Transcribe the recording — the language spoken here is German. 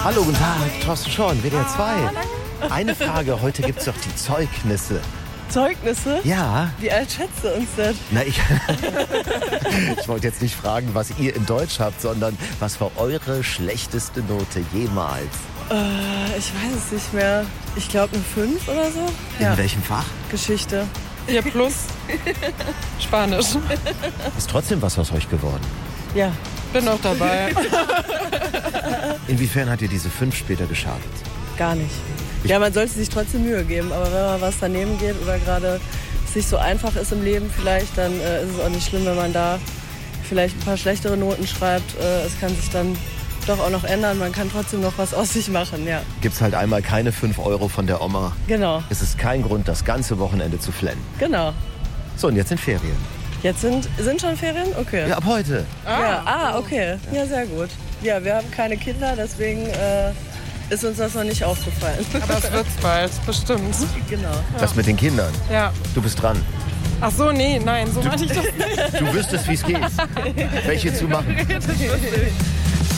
Hallo, guten Tag, Thorsten Schorn, WDR 2. Eine Frage, heute gibt es doch die Zeugnisse. Zeugnisse? Ja. Wie alt schätzt du uns denn? Na, ich wollte jetzt nicht fragen, was ihr in Deutsch habt, sondern was war eure schlechteste Note jemals? Ich weiß es nicht mehr. Ich glaube eine 5 oder so. In welchem Fach? Geschichte. 4 plus Spanisch. Ist trotzdem was aus euch geworden. Ja. Bin auch dabei. Inwiefern hat ihr diese 5 später geschadet? Gar nicht. Ja, man sollte sich trotzdem Mühe geben, aber wenn mal was daneben geht oder gerade es nicht so einfach ist im Leben vielleicht, dann ist es auch nicht schlimm, wenn man da vielleicht ein paar schlechtere Noten schreibt. Es kann sich dann doch auch noch ändern, man kann trotzdem noch was aus sich machen, ja. Gibt's halt einmal keine 5 Euro von der Oma. Genau. Es ist kein Grund, das ganze Wochenende zu flennen. Genau. So, und jetzt sind Ferien. Jetzt sind schon Ferien? Okay. Ja, ab heute. Okay. Ja, sehr gut. Ja, wir haben keine Kinder, deswegen ist uns das noch nicht aufgefallen. Aber es wird's bald, bestimmt. Genau. Das mit den Kindern. Ja. Du bist dran. Ach so, nein, so meinte ich das nicht. Du wüsstest, wie es geht. Welche zu machen. Das wusste ich.